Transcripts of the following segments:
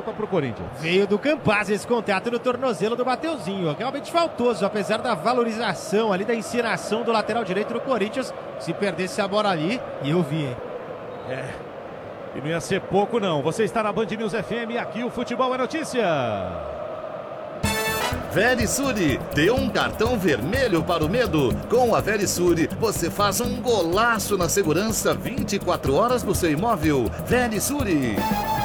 falta pro Corinthians. Veio do Campaz esse contato no tornozelo do Mateuzinho. Realmente faltoso, apesar da valorização ali, da encenação do lateral direito do Corinthians. Se perdesse a bola ali, e eu vi, hein? E não ia ser pouco, não. Você está na Band News FM e aqui o Futebol é Notícia. Verisure, dê um cartão vermelho para o medo. Com a Verisure, você faz um golaço na segurança 24 horas no seu imóvel. Verisure.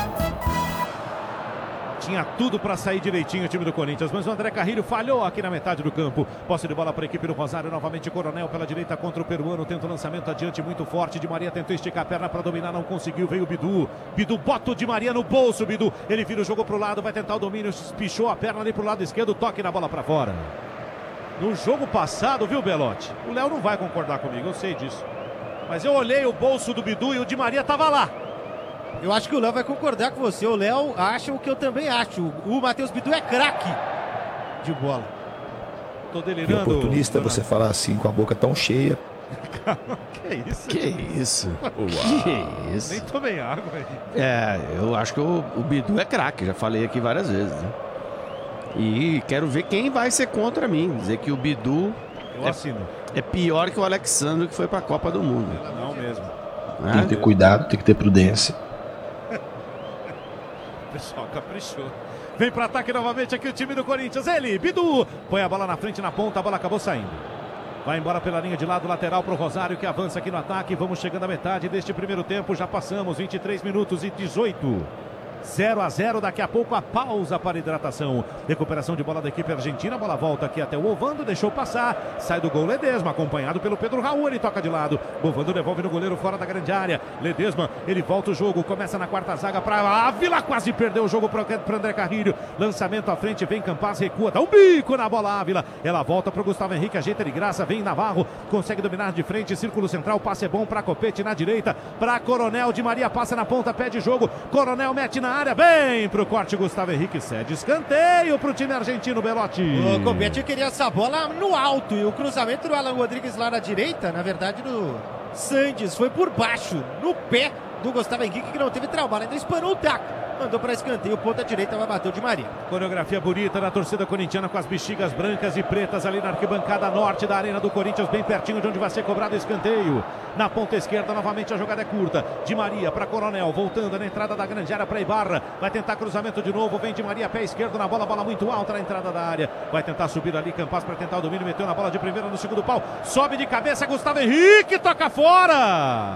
Tinha tudo para sair direitinho o time do Corinthians, mas o André Carrilho falhou aqui na metade do campo. Posse de bola para a equipe do Rosário, novamente Coronel pela direita contra o peruano, tenta o lançamento adiante muito forte. Di Maria tentou esticar a perna para dominar, não conseguiu, veio o Bidu. Bidu bota o Di Maria no bolso, Bidu. Ele vira o jogo para o lado, vai tentar o domínio, pichou a perna ali para o lado esquerdo, toque na bola para fora. No jogo passado, viu, Belotti? O Léo não vai concordar comigo, eu sei disso. Mas eu olhei o bolso do Bidu e o Di Maria estava lá. Eu acho que o Léo vai concordar com você. O Léo acha o que eu também acho. O Matheus Bidu é craque de bola. Tô delirando. Que oportunista você falar assim com a boca tão cheia. Que isso? Que isso? Que isso? Nem tomei água aí. Eu acho que o Bidu é craque, já falei aqui várias vezes, né? E quero ver quem vai ser contra mim. Dizer que o Bidu é pior que o Alexandre que foi pra Copa do Mundo. Não mesmo. Tem que ter cuidado, tem que ter prudência. O pessoal caprichou. Vem para ataque novamente aqui o time do Corinthians. Ele, Bidu, põe a bola na frente, na ponta, a bola acabou saindo. Vai embora pela linha de lado, lateral para o Rosário, que avança aqui no ataque. Vamos chegando à metade deste primeiro tempo. Já passamos 23 minutos e 18. 0-0, daqui a pouco a pausa para hidratação. Recuperação de bola da equipe argentina. A bola volta aqui até o Ovando, deixou passar. Sai do gol Ledesma, acompanhado pelo Pedro Raul. Ele toca de lado. Ovando devolve no goleiro fora da grande área. Ledesma, ele volta o jogo. Começa na quarta zaga para Ávila. Quase perdeu o jogo para André Carrilho. Lançamento à frente, vem Campaz, recua. Dá um bico na bola, Ávila. Ela volta para o Gustavo Henrique, ajeita de graça. Vem Navarro, consegue dominar de frente. Círculo central, passe é bom para Copete na direita. Para Coronel, Di Maria passa na ponta, pede jogo. Coronel mete na área, bem pro corte, Gustavo Henrique cede escanteio pro time argentino, Belotti. O Copete queria essa bola no alto e o cruzamento do Alan Rodrigues lá na direita, na verdade do Sandes, foi por baixo, no pé do Gustavo Henrique, que não teve trabalho, ainda espanou o taco, mandou para escanteio, ponta direita vai bater o Di Maria. Coreografia bonita da torcida corintiana com as bexigas brancas e pretas ali na arquibancada norte da arena do Corinthians, bem pertinho de onde vai ser cobrado o escanteio. Na ponta esquerda, novamente a jogada é curta. Di Maria para Coronel, voltando na entrada da grande área para Ibarra. Vai tentar cruzamento de novo, vem Di Maria, pé esquerdo na bola, bola muito alta na entrada da área. Vai tentar subir ali, Campaz para tentar o domínio, meteu na bola de primeira no segundo pau. Sobe de cabeça, Gustavo Henrique, toca fora!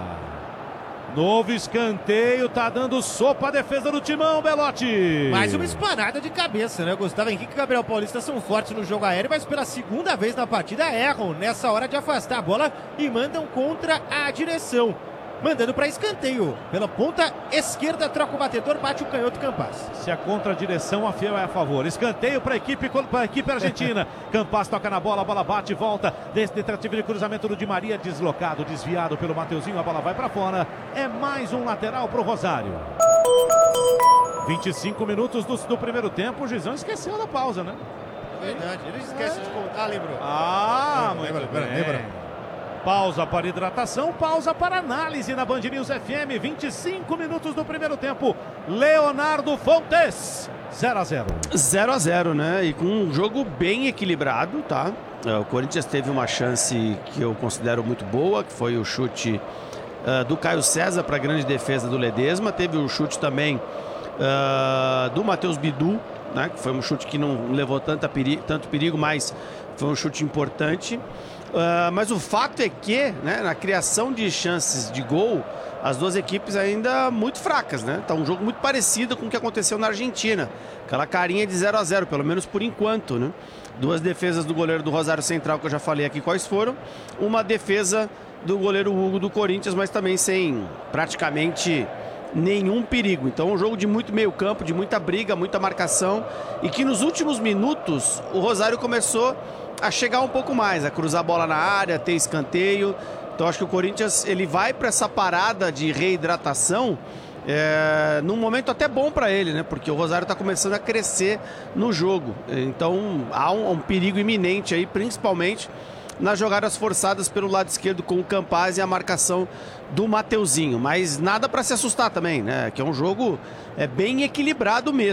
Novo escanteio, tá dando sopa a defesa do Timão, Belotti. Mais uma espanada de cabeça, né? Gustavo Henrique e Gabriel Paulista são fortes no jogo aéreo, mas pela segunda vez na partida erram nessa hora de afastar a bola e mandam contra a direção. Mandando para escanteio. Pela ponta esquerda, troca o batedor, bate o canhoto Campaz. Se a contradireção, a Fiel é a favor. Escanteio para a equipe argentina. Campaz toca na bola, a bola bate e volta. Desse tentativa de cruzamento do Di Maria, deslocado, desviado pelo Mateuzinho, a bola vai para fora. É mais um lateral para o Rosário. 25 minutos do primeiro tempo, o Gizão esqueceu da pausa, né? É verdade, ele esquece de contar, lembrou. Muito bem. Pausa para hidratação, pausa para análise na Band News FM. 25 minutos do primeiro tempo. Leonardo Fontes, 0-0. 0-0, né? E com um jogo bem equilibrado, tá? O Corinthians teve uma chance que eu considero muito boa, que foi o chute do Caio César para a grande defesa do Ledesma. Teve o chute também do Matheus Bidu, né? Que foi um chute que não levou tanto perigo, mas foi um chute importante. Mas o fato é que, né, na criação de chances de gol, as duas equipes ainda muito fracas, né? Tá um jogo muito parecido com o que aconteceu na Argentina. Aquela carinha de 0-0, pelo menos por enquanto, né? Duas defesas do goleiro do Rosário Central, que eu já falei aqui quais foram. Uma defesa do goleiro Hugo do Corinthians, mas também sem praticamente nenhum perigo. Então um jogo de muito meio campo, de muita briga, muita marcação, e que nos últimos minutos o Rosário começou a chegar um pouco mais, a cruzar a bola na área, ter escanteio. Então acho que o Corinthians ele vai para essa parada de reidratação num momento até bom para ele, né? Porque o Rosário está começando a crescer no jogo. Então há um perigo iminente aí, principalmente nas jogadas forçadas pelo lado esquerdo com o Campaz e a marcação do Mateuzinho. Mas nada para se assustar também, né? Que é um jogo bem equilibrado mesmo.